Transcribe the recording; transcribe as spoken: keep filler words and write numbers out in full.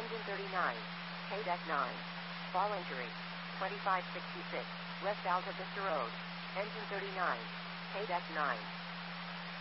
Engine thirty-nine. K deck nine. Fall injury. twenty-five sixty-six. West Alta Vista Road. Engine thirty-nine. K deck nine.